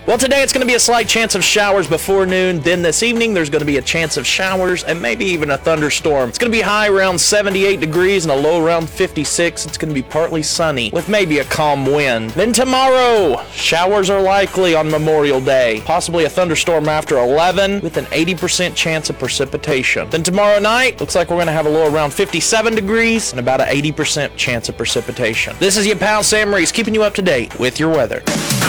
Well, today it's going to be a slight chance of showers before noon. Then this evening, there's going to be a chance of showers and maybe even a thunderstorm. It's going to be high around 78 degrees and a low around 56. It's going to be partly sunny with maybe a calm wind. Then tomorrow, showers are likely on Memorial Day. Possibly a thunderstorm after 11 with an 80% chance of precipitation. Then tomorrow night, looks like we're going to have a low around 57 degrees and about an 80% chance of precipitation. This is your pal Sam Reese keeping you up to date with your weather.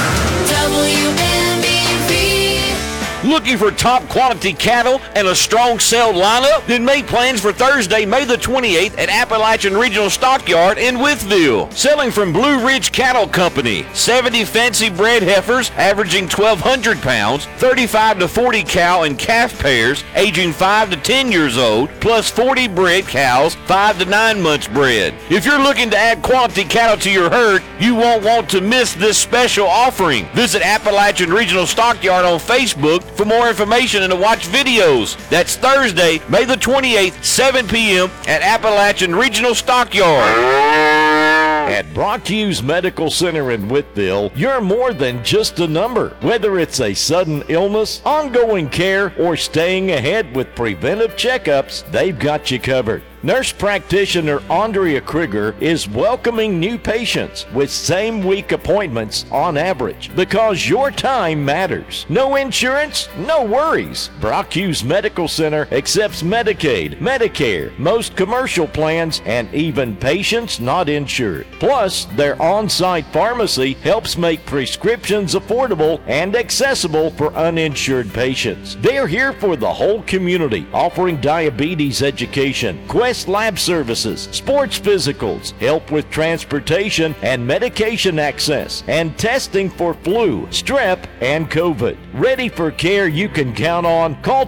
Looking for top quality cattle and a strong sale lineup? Then make plans for Thursday, May the 28th at Appalachian Regional Stockyard in Wytheville. Selling from Blue Ridge Cattle Company, 70 fancy bred heifers averaging 1,200 pounds, 35 to 40 cow and calf pairs aging 5 to 10 years old, plus 40 bred cows, 5 to 9 months bred. If you're looking to add quality cattle to your herd, you won't want to miss this special offering. Visit Appalachian Regional Stockyard on Facebook for more information and to watch videos. That's Thursday, May the 28th, 7 p.m. at Appalachian Regional Stockyard. At Brock Hughes Medical Center in Wytheville, you're more than just a number. Whether it's a sudden illness, ongoing care, or staying ahead with preventive checkups, they've got you covered. Nurse practitioner Andrea Krieger is welcoming new patients with same-week appointments on average because your time matters. No insurance, no worries. Brock Hughes Medical Center accepts Medicaid, Medicare, most commercial plans, and even patients not insured. Plus, their on-site pharmacy helps make prescriptions affordable and accessible for uninsured patients. They're here for the whole community, offering diabetes education, Quest lab services, sports physicals, help with transportation and medication access, and testing for flu, strep, and COVID. Ready for care you can count on? Call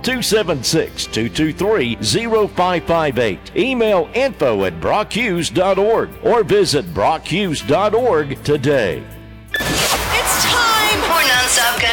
276-223-0558. Email info@brockhughes.org or visit brockhughes.org today.